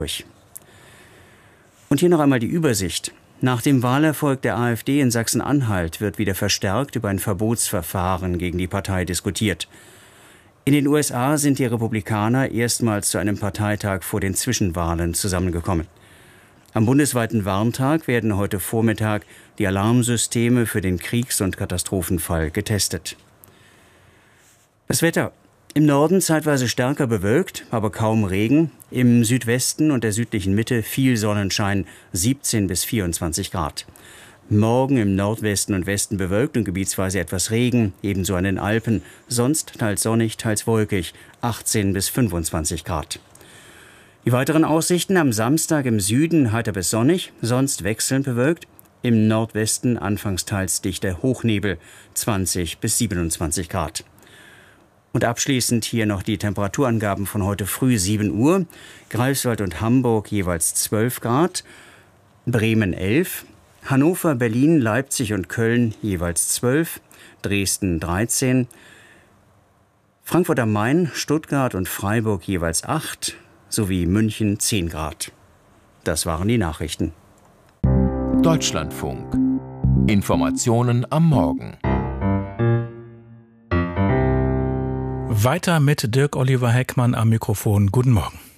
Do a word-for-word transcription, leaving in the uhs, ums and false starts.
Und hier noch einmal die Übersicht. Nach dem Wahlerfolg der AfD in Sachsen-Anhalt wird wieder verstärkt über ein Verbotsverfahren gegen die Partei diskutiert. In den U S A sind die Republikaner erstmals zu einem Parteitag vor den Zwischenwahlen zusammengekommen. Am bundesweiten Warntag werden heute Vormittag die Alarmsysteme für den Kriegs- und Katastrophenfall getestet. Das Wetter. Im Norden zeitweise stärker bewölkt, aber kaum Regen. Im Südwesten und der südlichen Mitte viel Sonnenschein, siebzehn bis vierundzwanzig Grad. Morgen im Nordwesten und Westen bewölkt und gebietsweise etwas Regen, ebenso an den Alpen. Sonst teils sonnig, teils wolkig, achtzehn bis fünfundzwanzig Grad. Die weiteren Aussichten: am Samstag im Süden heiter bis sonnig, sonst wechselnd bewölkt. Im Nordwesten anfangs teils dichter Hochnebel, zwanzig bis siebenundzwanzig Grad. Und abschließend hier noch die Temperaturangaben von heute früh sieben Uhr. Greifswald und Hamburg jeweils zwölf Grad, Bremen elf, Hannover, Berlin, Leipzig und Köln jeweils zwölf, Dresden dreizehn, Frankfurt am Main, Stuttgart und Freiburg jeweils acht, sowie München zehn Grad. Das waren die Nachrichten. Deutschlandfunk. Informationen am Morgen. Weiter mit Dirk Oliver Heckmann am Mikrofon. Guten Morgen.